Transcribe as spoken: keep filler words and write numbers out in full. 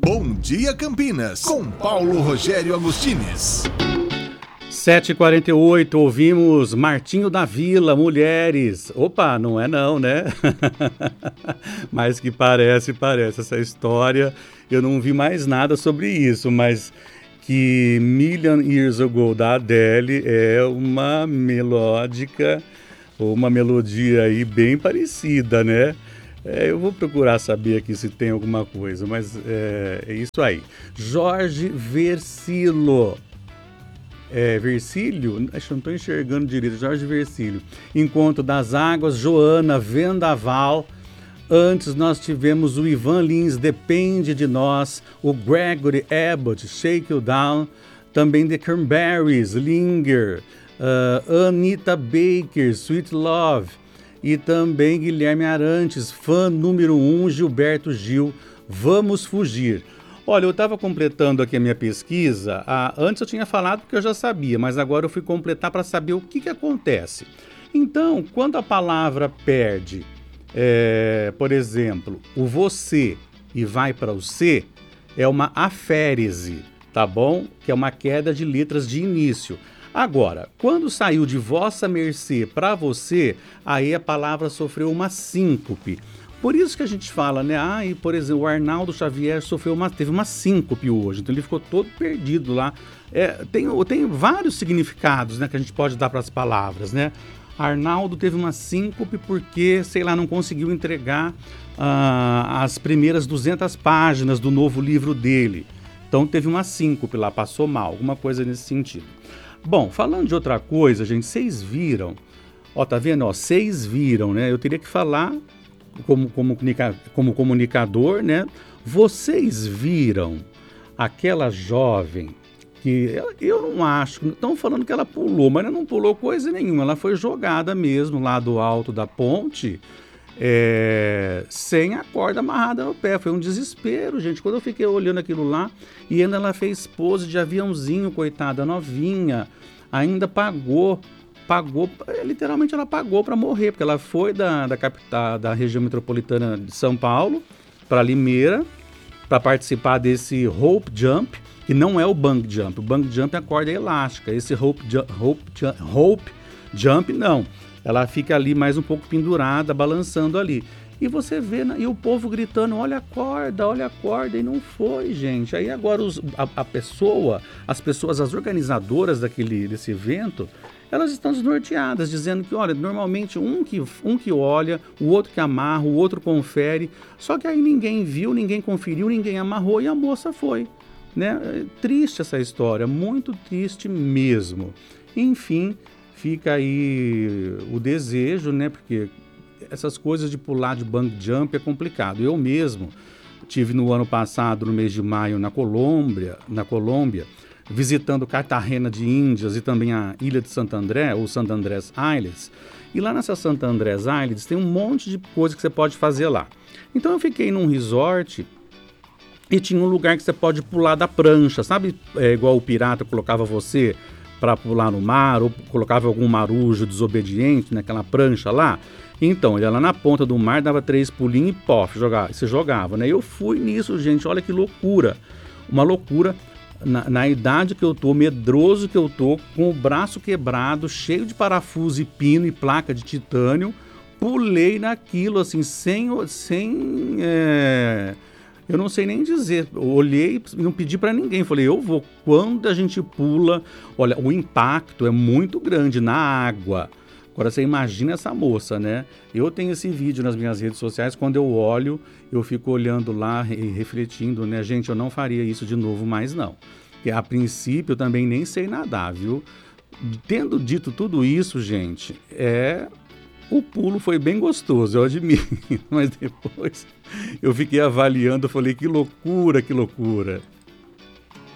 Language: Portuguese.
Bom Dia Campinas, com Paulo Rogério Agostines. sete e quarenta e oito, ouvimos Martinho da Vila, Mulheres. Opa, não é não, né? Mas que parece, parece. Essa história, eu não vi mais nada sobre isso, mas que Million Years Ago, da Adele, é uma melódica, uma melodia aí bem parecida, né? É, eu vou procurar saber aqui se tem alguma coisa, mas é, é isso aí. Jorge Versilo. É, Versilo? Acho que não estou enxergando direito. Jorge Versilo. Encontro das Águas, Joana, Vendaval. Antes nós tivemos o Ivan Lins, Depende de Nós. O Gregory Abbott, Shake You Down. Também The Cranberries, Linger. Uh, Anita Baker, Sweet Love. E também Guilherme Arantes, fã número um, Gilberto Gil, Vamos Fugir. Olha, eu estava completando aqui a minha pesquisa. Ah, antes eu tinha falado porque eu já sabia, mas agora eu fui completar para saber o que, que acontece. Então, quando a palavra perde, é, por exemplo, o você e vai para o C, é uma aférese, tá bom? Que é uma queda de letras de início. Agora, quando saiu de vossa mercê para você, aí a palavra sofreu uma síncope. Por isso que a gente fala, né? Ah, e, por exemplo, o Arnaldo Xavier sofreu uma, teve uma síncope hoje, então ele ficou todo perdido lá. É, tem, tem vários significados, né, que a gente pode dar para as palavras, né? Arnaldo teve uma síncope porque, sei lá, não conseguiu entregar ah, as primeiras duzentas páginas do novo livro dele. Então teve uma síncope lá, passou mal, alguma coisa nesse sentido. Bom, falando de outra coisa, gente, vocês viram, ó, tá vendo, ó, vocês viram, né, eu teria que falar como, como, comunica, como comunicador, né, vocês viram aquela jovem que, eu, eu não acho, estão falando que ela pulou, mas ela não pulou coisa nenhuma, ela foi jogada mesmo lá do alto da ponte, é, sem a corda amarrada no pé, foi um desespero, gente, quando eu fiquei olhando aquilo lá, e ainda ela fez pose de aviãozinho, coitada, novinha, ainda pagou, pagou, literalmente ela pagou para morrer, porque ela foi da, da capital, da região metropolitana de São Paulo, para Limeira, para participar desse rope jump, que não é o bungee jump, o bungee jump é a corda elástica, esse rope, rope, rope jump não. Ela fica ali mais um pouco pendurada, balançando ali. E você vê, e o povo gritando, olha a corda, olha a corda, e não foi, gente. Aí agora os, a, a pessoa, as pessoas, as organizadoras daquele, desse evento, elas estão desnorteadas, dizendo que, olha, normalmente um que, um que olha, o outro que amarra, o outro confere, só que aí ninguém viu, ninguém conferiu, ninguém amarrou e a moça foi. Né? Triste essa história, muito triste mesmo. Enfim, fica aí o desejo, né? Porque essas coisas de pular de bungee jump é complicado. Eu mesmo tive no ano passado, no mês de maio, na Colômbia, na Colômbia, visitando Cartagena de Índias e também a ilha de Santo André, ou Santo Andrés Islands. E lá nessa Santo Andrés Islands tem um monte de coisa que você pode fazer lá. Então eu fiquei num resort e tinha um lugar que você pode pular da prancha, sabe? É, igual o pirata colocava você para pular no mar, ou colocava algum marujo desobediente naquela prancha lá. Então, ele ia lá na ponta do mar, dava três pulinhos e pof, jogava, você jogava, né? Eu fui nisso, gente, olha que loucura. Uma loucura, na, na idade que eu tô, medroso que eu tô, com o braço quebrado, cheio de parafuso e pino e placa de titânio, pulei naquilo, assim, sem... sem é... Eu não sei nem dizer, eu olhei e não pedi para ninguém, falei, eu vou, quando a gente pula, olha, o impacto é muito grande na água. Agora você imagina essa moça, né? Eu tenho esse vídeo nas minhas redes sociais, quando eu olho, eu fico olhando lá e refletindo, né? Gente, eu não faria isso de novo mais não. Porque a princípio eu também nem sei nadar, viu? Tendo dito tudo isso, gente, é... O pulo foi bem gostoso, eu admito, mas depois eu fiquei avaliando, eu falei, que loucura, que loucura.